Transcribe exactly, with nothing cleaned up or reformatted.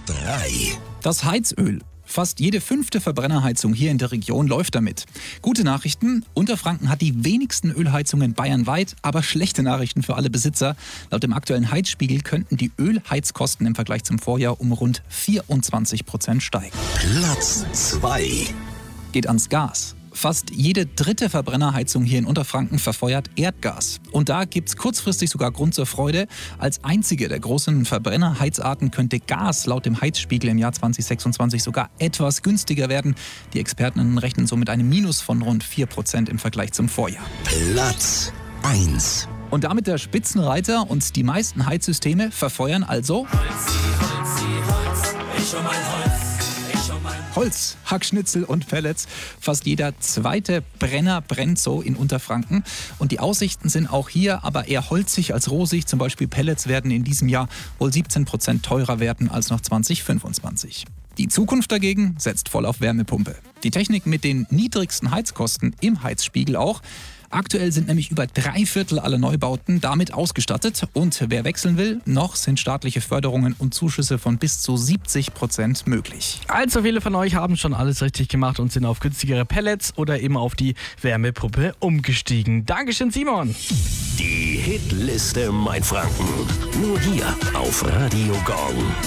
drei. Das Heizöl. Fast jede fünfte Verbrennerheizung hier in der Region läuft damit. Gute Nachrichten, Unterfranken hat die wenigsten Ölheizungen bayernweit, aber schlechte Nachrichten für alle Besitzer. Laut dem aktuellen Heizspiegel könnten die Ölheizkosten im Vergleich zum Vorjahr um rund vierundzwanzig Prozent steigen. Platz zwei. Geht ans Gas. Fast jede dritte Verbrennerheizung hier in Unterfranken verfeuert Erdgas. Und da gibt's kurzfristig sogar Grund zur Freude. Als einzige der großen Verbrennerheizarten könnte Gas laut dem Heizspiegel im Jahr zwanzig sechsundzwanzig sogar etwas günstiger werden. Die Experten rechnen so mit einem Minus von rund vier Prozent im Vergleich zum Vorjahr. Platz eins. Und damit der Spitzenreiter und die meisten Heizsysteme verfeuern also Holz, Holz, Holz, ich um mein Holz. Holz, Hackschnitzel und Pellets. Fast jeder zweite Brenner brennt so in Unterfranken. Und die Aussichten sind auch hier aber eher holzig als rosig. Zum Beispiel Pellets werden in diesem Jahr wohl siebzehn Prozent teurer werden als noch zwanzig fünfundzwanzig. Die Zukunft dagegen setzt voll auf Wärmepumpe. Die Technik mit den niedrigsten Heizkosten im Heizspiegel auch. Aktuell sind nämlich über drei Viertel aller Neubauten damit ausgestattet. Und wer wechseln will, noch sind staatliche Förderungen und Zuschüsse von bis zu siebzig Prozent möglich. Allzu viele von euch haben schon alles richtig gemacht und sind auf günstigere Pellets oder eben auf die Wärmepumpe umgestiegen. Dankeschön, Simon. Die Hitliste Mainfranken. Nur hier auf Radio Gong.